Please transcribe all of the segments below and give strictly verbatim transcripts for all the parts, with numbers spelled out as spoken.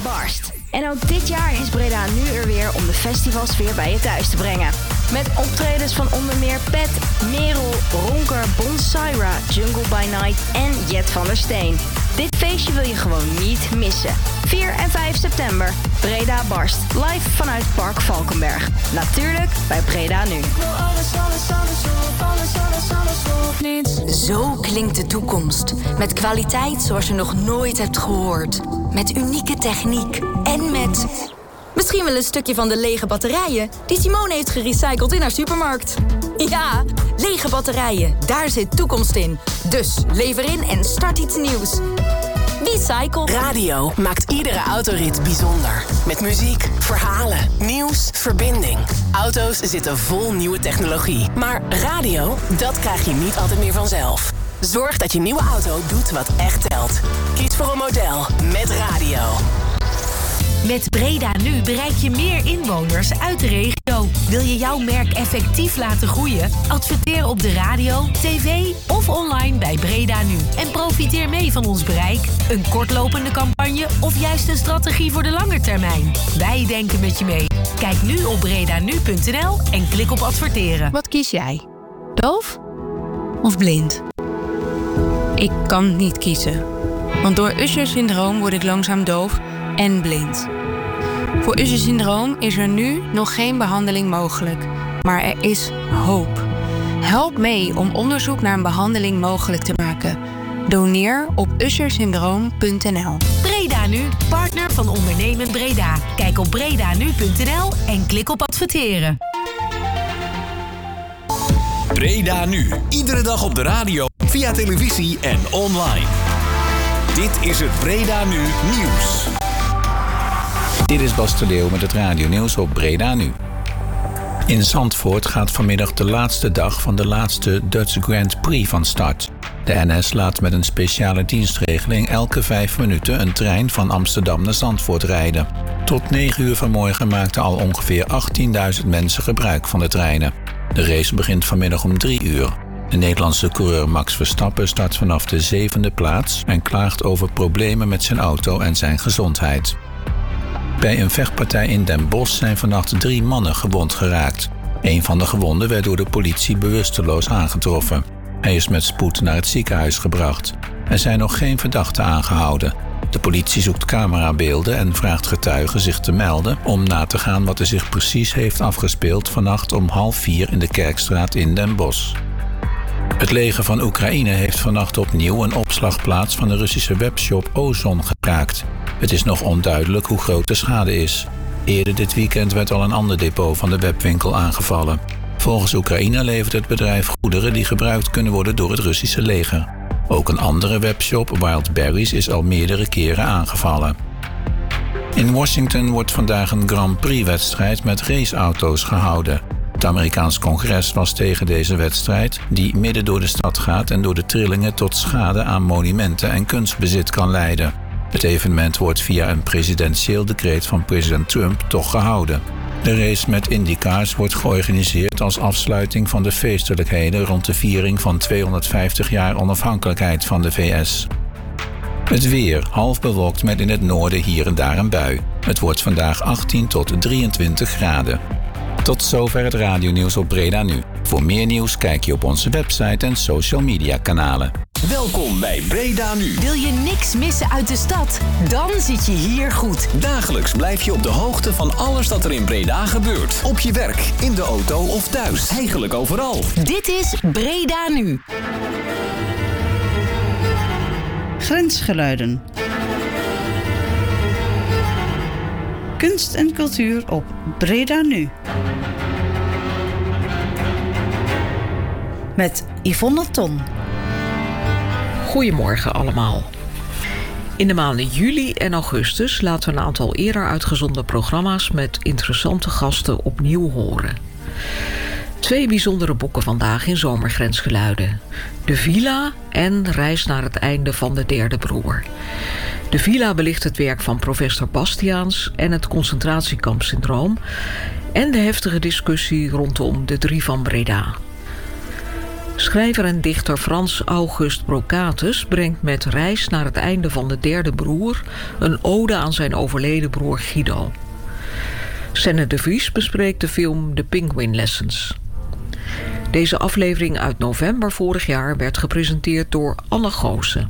barst. En ook dit jaar is Breda Nu er weer om de festivals weer bij je thuis te brengen. Met optredens van onder meer Pet, Merel, Ronker, Bonsaira, Jungle by Night en Jet van der Steen. Dit feestje wil je gewoon niet missen. vier en vijf september, Breda barst. Live vanuit Park Valkenberg. Natuurlijk bij Breda Nu. Zo klinkt de toekomst. Met kwaliteit zoals je nog nooit hebt gehoord. Met unieke techniek. En met... misschien wel een stukje van de lege batterijen die Simone heeft gerecycled in haar supermarkt. Ja, lege batterijen. Daar zit toekomst in. Dus lever in en start iets nieuws. Recycle. Radio maakt iedere autorit bijzonder. Met muziek, verhalen, nieuws, verbinding. Auto's zitten vol nieuwe technologie. Maar radio, dat krijg je niet altijd meer vanzelf. Zorg dat je nieuwe auto doet wat echt telt. Kies voor een model met radio. Met Breda Nu bereik je meer inwoners uit de regio. Wil je jouw merk effectief laten groeien? Adverteer op de radio, tv of online bij Breda Nu. En profiteer mee van ons bereik, een kortlopende campagne of juist een strategie voor de lange termijn. Wij denken met je mee. Kijk nu op bredanu punt n l en klik op adverteren. Wat kies jij? Doof of blind? Ik kan niet kiezen. Want door Usher-syndroom word ik langzaam doof en blind. Voor Usher-syndroom is er nu nog geen behandeling mogelijk. Maar er is hoop. Help mee om onderzoek naar een behandeling mogelijk te maken. Doneer op usher syndroom punt n l. Breda Nu, partner van Ondernemend Breda. Kijk op bredanu punt n l en klik op adverteren. Breda Nu, iedere dag op de radio, via televisie en online. Dit is het Breda Nu Nieuws. Dit is Bas de Leeuw met het radionieuws op Breda Nu. In Zandvoort gaat vanmiddag de laatste dag van de laatste Dutch Grand Prix van start. De N S laat met een speciale dienstregeling elke vijf minuten een trein van Amsterdam naar Zandvoort rijden. Tot negen uur vanmorgen maakten al ongeveer achttienduizend mensen gebruik van de treinen. De race begint vanmiddag om drie uur. De Nederlandse coureur Max Verstappen start vanaf de zevende plaats en klaagt over problemen met zijn auto en zijn gezondheid. Bij een vechtpartij in Den Bosch zijn vannacht drie mannen gewond geraakt. Een van de gewonden werd door de politie bewusteloos aangetroffen. Hij is met spoed naar het ziekenhuis gebracht. Er zijn nog geen verdachten aangehouden. De politie zoekt camerabeelden en vraagt getuigen zich te melden om na te gaan wat er zich precies heeft afgespeeld vannacht om half vier in de Kerkstraat in Den Bosch. Het leger van Oekraïne heeft vannacht opnieuw een opslagplaats van de Russische webshop Ozon geraakt. Het is nog onduidelijk hoe groot de schade is. Eerder dit weekend werd al een ander depot van de webwinkel aangevallen. Volgens Oekraïne levert het bedrijf goederen die gebruikt kunnen worden door het Russische leger. Ook een andere webshop, Wild Berries, is al meerdere keren aangevallen. In Washington wordt vandaag een Grand Prix-wedstrijd met raceauto's gehouden. Het Amerikaans Congres was tegen deze wedstrijd, die midden door de stad gaat en door de trillingen tot schade aan monumenten en kunstbezit kan leiden. Het evenement wordt via een presidentieel decreet van president Trump toch gehouden. De race met IndyCars wordt georganiseerd als afsluiting van de feestelijkheden rond de viering van tweehonderdvijftig jaar onafhankelijkheid van de V S. Het weer, half bewolkt met in het noorden hier en daar een bui. Het wordt vandaag achttien tot drieëntwintig graden. Tot zover het radionieuws op Breda Nu. Voor meer nieuws kijk je op onze website en social media kanalen. Welkom bij Breda Nu. Wil je niks missen uit de stad? Dan zit je hier goed. Dagelijks blijf je op de hoogte van alles dat er in Breda gebeurt. Op je werk, in de auto of thuis. Eigenlijk overal. Dit is Breda Nu. Grensgeluiden. Kunst en cultuur op Breda Nu. Met Yvonne Ton. Goedemorgen allemaal. In de maanden juli en augustus laten we een aantal eerder uitgezonden programma's met interessante gasten opnieuw horen. Twee bijzondere boeken vandaag in Zomergrensgeluiden. De Villa en Reis naar het einde van de derde broer. De Villa belicht het werk van professor Bastiaans en het concentratiekampsyndroom en de heftige discussie rondom de drie van Breda. Schrijver en dichter Frans August Brocatus brengt met Reis naar het einde van de derde broer een ode aan zijn overleden broer Guido. Senne de Vries bespreekt de film The Penguin Lessons. Deze aflevering uit november vorig jaar werd gepresenteerd door Anne Goossen.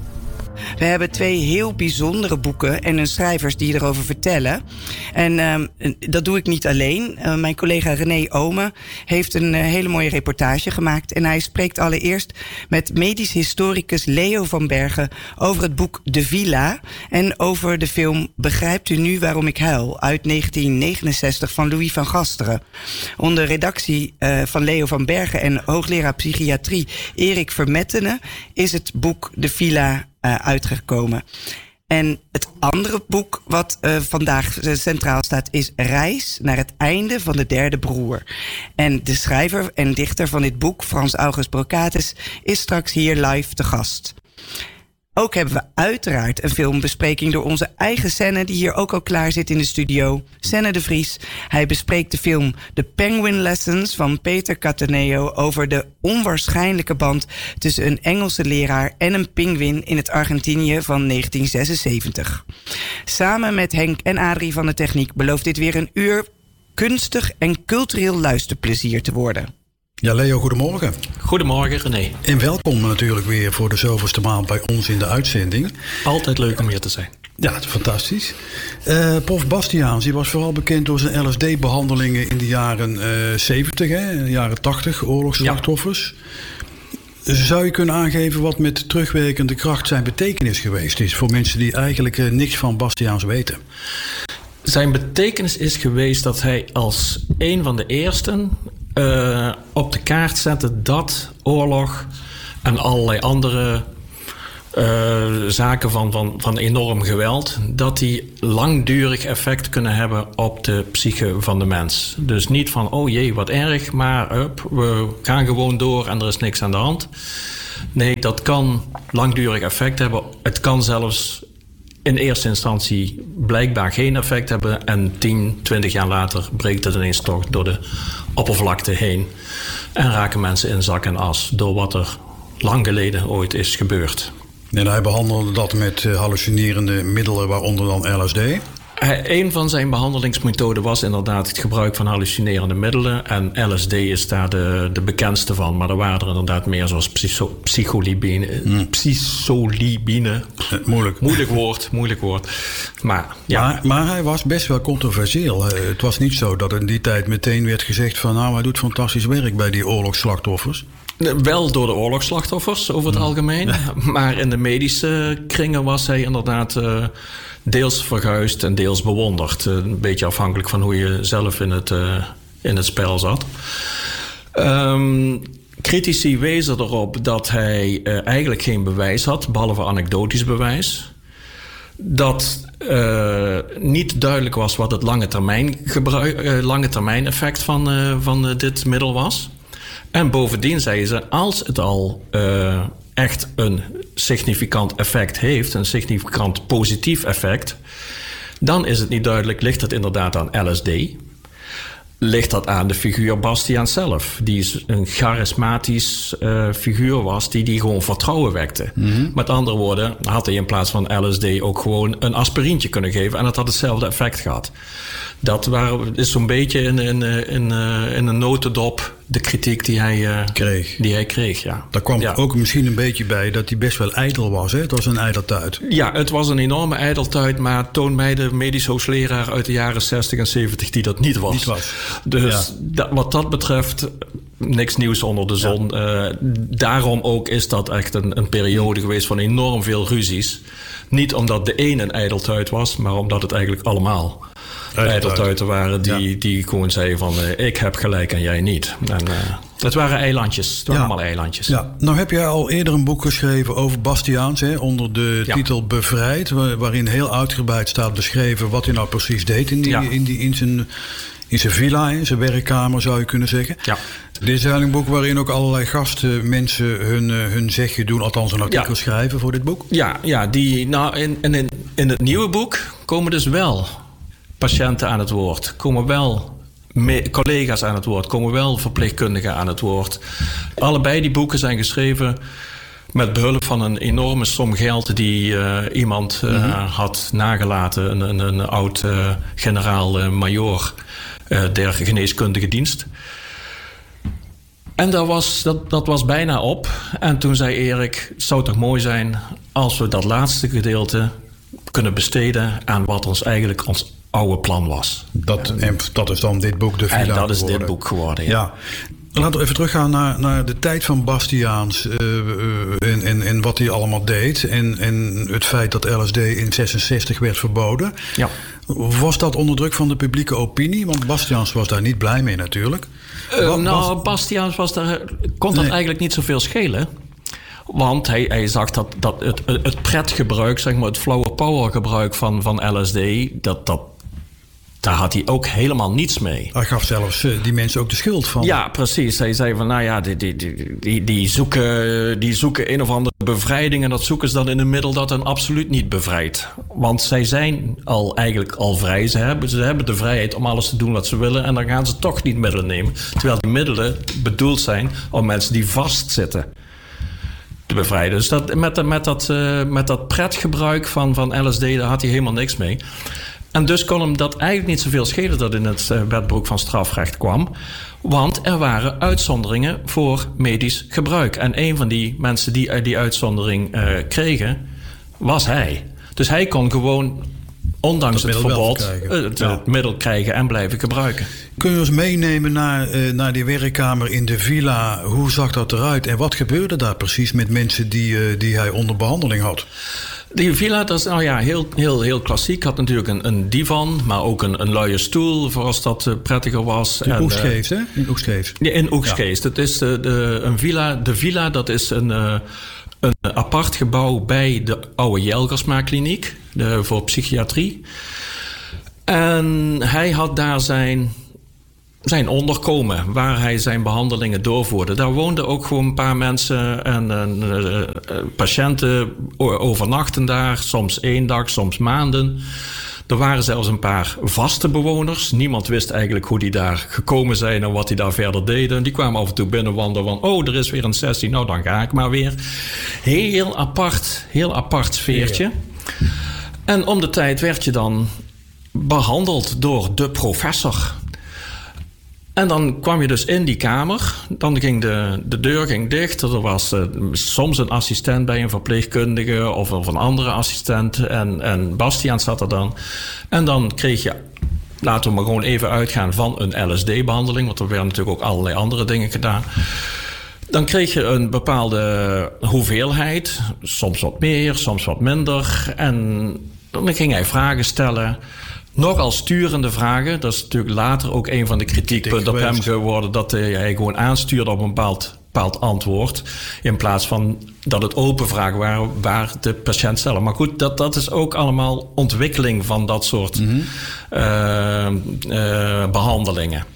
We hebben twee heel bijzondere boeken en hun schrijvers die erover vertellen. En uh, dat doe ik niet alleen. Uh, mijn collega René Omen heeft een uh, hele mooie reportage gemaakt. En hij spreekt allereerst met medisch historicus Leo van Bergen over het boek De Villa en over de film Begrijpt u nu waarom ik huil uit negentien negenenzestig van Louis van Gasteren. Onder redactie uh, van Leo van Bergen en hoogleraar psychiatrie Erik Vermettene is het boek De Villa Uh, uitgekomen. En het andere boek wat uh, vandaag centraal staat is Reis naar het einde van de derde broer. En de schrijver en dichter van dit boek, Frans August Brocatus, is straks hier live te gast. Ook hebben we uiteraard een filmbespreking door onze eigen Senne, die hier ook al klaar zit in de studio. Senne de Vries. Hij bespreekt de film The Penguin Lessons van Peter Cattaneo over de onwaarschijnlijke band tussen een Engelse leraar en een pinguïn in het Argentinië van negentien zesenzeventig. Samen met Henk en Adrie van de techniek belooft dit weer een uur kunstig en cultureel luisterplezier te worden. Ja, Leo, goedemorgen. Goedemorgen, René. En welkom natuurlijk weer voor de zoveelste maand bij ons in de uitzending. Altijd leuk om hier te zijn. Ja, fantastisch. Uh, prof Bastiaans, die was vooral bekend door zijn L S D-behandelingen in de jaren uh, zeventig, hè, in de jaren tachtig, oorlogsslachtoffers. Ja. Zou je kunnen aangeven wat met terugwerkende kracht zijn betekenis geweest is voor mensen die eigenlijk uh, niks van Bastiaans weten? Zijn betekenis is geweest dat hij als een van de eersten Uh, op de kaart zetten dat oorlog en allerlei andere uh, zaken van, van, van enorm geweld, dat die langdurig effect kunnen hebben op de psyche van de mens. Dus niet van, oh jee, wat erg, maar up, we gaan gewoon door en er is niks aan de hand. Nee, dat kan langdurig effect hebben. Het kan zelfs in eerste instantie blijkbaar geen effect hebben en tien, twintig jaar later breekt het ineens toch door de oppervlakte heen en raken mensen in zak en as door wat er lang geleden ooit is gebeurd. En hij behandelde dat met hallucinerende middelen, waaronder dan L S D? Een van zijn behandelingsmethoden was inderdaad het gebruik van hallucinerende middelen. En L S D is daar de, de bekendste van. Maar er waren er inderdaad meer zoals psycho, psycholibine. Hmm. Psycholibine. Eh, moeilijk. Moeilijk woord, moeilijk woord. Maar, ja. maar, maar hij was best wel controversieel. Uh, het was niet zo dat in die tijd meteen werd gezegd van, nou, hij doet fantastisch werk bij die oorlogsslachtoffers. Wel door de oorlogsslachtoffers over het algemeen. Ja. Maar in de medische kringen was hij inderdaad uh, deels verguisd en deels bewonderd. Uh, een beetje afhankelijk van hoe je zelf in het, uh, in het spel zat. Um, critici wezen erop dat hij uh, eigenlijk geen bewijs had, behalve anekdotisch bewijs. Dat uh, niet duidelijk was wat het lange termijn, gebruik, uh, lange termijn effect van, uh, van uh, dit middel was. En bovendien zeiden ze, als het al uh, echt een significant effect heeft, een significant positief effect, dan is het niet duidelijk, ligt het inderdaad aan L S D? Ligt dat aan de figuur Bastiaans zelf? Die een charismatisch uh, figuur was, die die gewoon vertrouwen wekte. Mm-hmm. Met andere woorden, had hij in plaats van L S D ook gewoon een aspirintje kunnen geven en dat had hetzelfde effect gehad. Dat waren, is zo'n beetje in, in, in, in een notendop de kritiek die hij uh, kreeg. Die hij kreeg, ja. Daar kwam ja. ook misschien een beetje bij dat hij best wel ijdel was. Hè? Het was een ijdeltuit. Ja, het was een enorme ijdeltuit, maar toon mij de medisch hoogleraar uit de jaren zestig en zeventig die dat niet was. Niet was. Dus ja. da, wat dat betreft, niks nieuws onder de zon. Ja. Uh, daarom ook is dat echt een, een periode geweest van enorm veel ruzies. Niet omdat de een een ijdeltuit was, maar omdat het eigenlijk allemaal ijdeltuiten waren die, ja. die gewoon zeiden van uh, ik heb gelijk en jij niet. En, uh, het waren eilandjes, het waren ja. allemaal eilandjes. Ja. Nou heb jij al eerder een boek geschreven over Bastiaans, hè, onder de ja. titel Bevrijd, waarin heel uitgebreid staat beschreven wat hij nou precies deed in, die, ja. in, die, in zijn... In zijn villa, in zijn werkkamer zou je kunnen zeggen. Ja. Dit is eigenlijk een boek waarin ook allerlei gasten mensen hun, hun zegje doen. Althans een artikel ja. schrijven voor dit boek. Ja, ja die, nou, in, in, in het nieuwe boek komen dus wel patiënten aan het woord. Komen wel me- collega's aan het woord, komen wel verpleegkundigen aan het woord. Allebei die boeken zijn geschreven met behulp van een enorme som geld die uh, iemand uh, mm-hmm. had nagelaten. Een, een, een oud uh, generaal-majoor uh, der geneeskundige dienst. En dat was, dat, dat was bijna op. En toen zei Erik, het zou toch mooi zijn als we dat laatste gedeelte kunnen besteden aan wat ons eigenlijk ons oude plan was. Dat, en dat is dan dit boek, De Villa. En dat is geworden. dit boek geworden, ja. ja. Laten we even teruggaan naar, naar de tijd van Bastiaans uh, uh, en, en, en wat hij allemaal deed. En, en het feit dat L S D in zesenzestig werd verboden. Ja. Was dat onder druk van de publieke opinie? Want Bastiaans was daar niet blij mee natuurlijk. Uh, Wat, nou, Bastiaans was daar, kon dat nee. eigenlijk niet zoveel schelen. Want hij, hij zag dat, dat het, het pretgebruik, zeg maar, het flower power gebruik van, van L S D, dat, dat, daar had hij ook helemaal niets mee. Hij gaf zelfs uh, die mensen ook de schuld van. Ja, precies. Hij zei van, nou ja, die, die, die, die, zoeken, die zoeken een of andere bevrijding en dat zoeken ze dan in een middel dat hen absoluut niet bevrijdt. Want zij zijn al eigenlijk al vrij. Ze hebben, ze hebben de vrijheid om alles te doen wat ze willen en dan gaan ze toch niet middelen nemen. Terwijl die middelen bedoeld zijn om mensen die vastzitten te bevrijden. Dus dat, met, met, dat, uh, met dat pretgebruik van, van L S D, daar had hij helemaal niks mee. En dus kon hem dat eigenlijk niet zoveel schelen dat in het uh, wetboek van strafrecht kwam. Want er waren uitzonderingen voor medisch gebruik. En een van die mensen die uh, die uitzondering uh, kregen, was hij. Dus hij kon gewoon, ondanks het verbod, uh, het, ja. het middel krijgen en blijven gebruiken. Kun je ons meenemen naar, uh, naar die werkkamer in de villa? Hoe zag dat eruit? En wat gebeurde daar precies met mensen die, uh, die hij onder behandeling had? Die villa, dat is nou ja, heel, heel, heel klassiek. Had natuurlijk een, een divan, maar ook een, een luie stoel, voor als dat uh, prettiger was. In Oegstgeest, hè? In Oegstgeest. Ja, in Oegstgeest. Ja. Het is de, de, een villa. De villa, dat is een, uh, een apart gebouw bij de oude Jelgersma-kliniek voor psychiatrie. En hij had daar zijn... zijn onderkomen, waar hij zijn behandelingen doorvoerde. Daar woonden ook gewoon een paar mensen en, en uh, patiënten overnachten daar. Soms één dag, soms maanden. Er waren zelfs een paar vaste bewoners. Niemand wist eigenlijk hoe die daar gekomen zijn en wat die daar verder deden. Die kwamen af en toe binnenwandelen van, oh, er is weer een sessie, nou dan ga ik maar weer. Heel apart, heel apart sfeertje. Ja. En om de tijd werd je dan behandeld door de professor. En dan kwam je dus in die kamer. Dan ging de, de deur ging dicht. Er was uh, soms een assistent bij, een verpleegkundige of, of een andere assistent. En, en Bastiaan zat er dan. En dan kreeg je, laten we maar gewoon even uitgaan van een L S D-behandeling. Want er werden natuurlijk ook allerlei andere dingen gedaan. Dan kreeg je een bepaalde hoeveelheid. Soms wat meer, soms wat minder. En dan ging hij vragen stellen. Nogal sturende vragen. Dat is natuurlijk later ook een van de kritiekpunten op hem geworden. Dat hij gewoon aanstuurde op een bepaald, bepaald antwoord. In plaats van dat het open vragen waren waar de patiënt zelf. Maar goed, dat, dat is ook allemaal ontwikkeling van dat soort mm-hmm. uh, uh, behandelingen.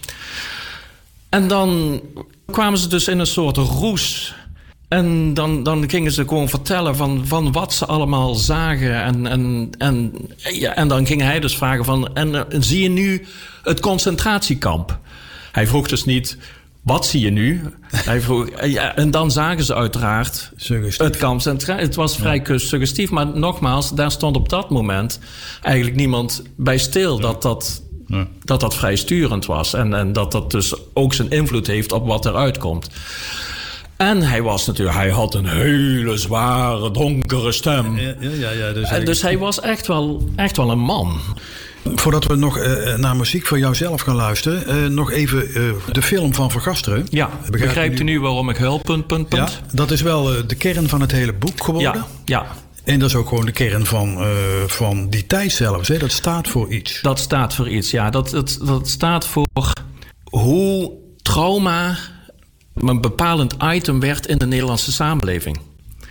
En dan kwamen ze dus in een soort roes. En dan, dan gingen ze gewoon vertellen van, van wat ze allemaal zagen. En, en, en, ja, en dan ging hij dus vragen van... En, en zie je nu het concentratiekamp? Hij vroeg dus niet, wat zie je nu? Hij vroeg, ja, en dan zagen ze uiteraard suggestief. Het kamp. Het was vrij ja. suggestief. Maar nogmaals, daar stond op dat moment eigenlijk niemand bij stil... Ja. dat dat... Ja. dat dat vrij sturend was. En, en dat dat dus ook zijn invloed heeft op wat eruit komt. En hij was natuurlijk, hij had een hele zware, donkere stem. Ja, ja, ja, ja, dus, hij... dus hij was echt wel, echt wel een man. Voordat we nog uh, naar muziek van jouzelf gaan luisteren... Uh, nog even uh, de film van Vergasteren. Ja, begrijpt, begrijpt u nu waarom ik huil, punt, punt, punt? Ja, dat is wel uh, de kern van het hele boek geworden. Ja, ja. En dat is ook gewoon de kern van, uh, van die tijd zelfs. Hè? Dat staat voor iets. Dat staat voor iets, ja. Dat, dat, dat staat voor hoe trauma een bepalend item werd in de Nederlandse samenleving.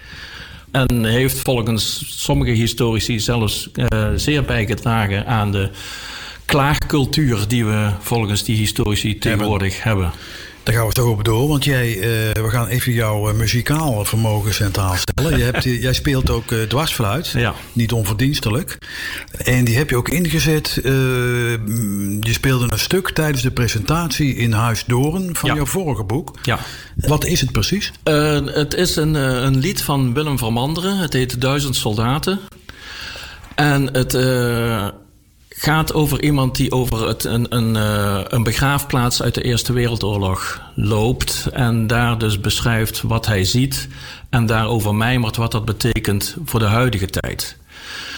En heeft volgens sommige historici zelfs uh, zeer bijgedragen aan de klaagcultuur die we volgens die historici tegenwoordig hebben. Daar gaan we toch op door, want jij, uh, we gaan even jouw uh, muzikaal vermogen centraal stellen. Je hebt, jij speelt ook uh, dwarsfluit, ja. Niet onverdienstelijk. En die heb je ook ingezet. Uh, je speelde een stuk tijdens de presentatie in Huis Doorn van ja. jouw vorige boek. Ja. Wat is het precies? Uh, het is een, een lied van Willem van Manderen. Het heet Duizend Soldaten. En het... Uh, gaat over iemand die over het, een, een, een begraafplaats uit de Eerste Wereldoorlog loopt. En daar dus beschrijft wat hij ziet. En daarover mijmert wat dat betekent voor de huidige tijd.